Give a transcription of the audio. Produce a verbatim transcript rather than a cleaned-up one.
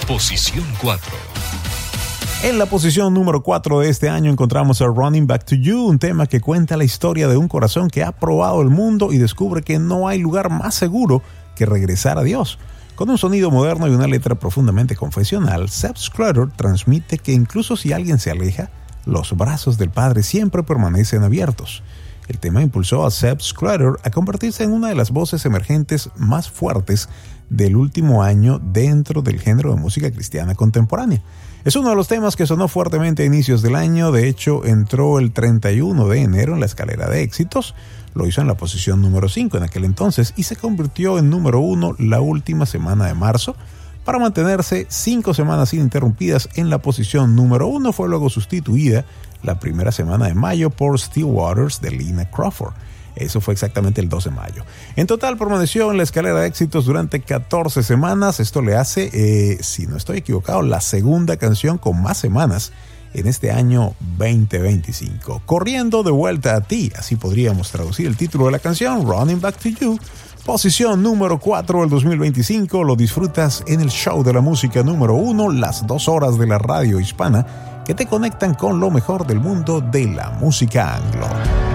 Posición cuatro. En la posición número cuatro de este año encontramos a Running Back to You, un tema que cuenta la historia de un corazón que ha probado el mundo y descubre que no hay lugar más seguro que regresar a Dios. Con un sonido moderno y una letra profundamente confesional, Sepp Scudder transmite que incluso si alguien se aleja, los brazos del Padre siempre permanecen abiertos. El tema impulsó a Sepp Scudder a convertirse en una de las voces emergentes más fuertes del último año dentro del género de música cristiana contemporánea. Es uno de los temas que sonó fuertemente a inicios del año. De hecho, entró el treinta y uno de enero en la escalera de éxitos. Lo hizo en la posición número cinco en aquel entonces y se convirtió en número uno la última semana de marzo para mantenerse cinco semanas ininterrumpidas en la posición número uno. Fue luego sustituida la primera semana de mayo por Still Waters de Lena Crawford. Eso fue exactamente el dos de mayo. En total permaneció en la escalera de éxitos durante catorce semanas. Esto le hace, eh, si no estoy equivocado, la segunda canción con más semanas en este año veinte veinticinco. Corriendo de vuelta a ti, así podríamos traducir el título de la canción, Running Back to You. Posición número cuatro del dos mil veinticinco. Lo disfrutas en el show de la música número uno, las dos horas de la radio hispana que te conectan con lo mejor del mundo de la música anglo.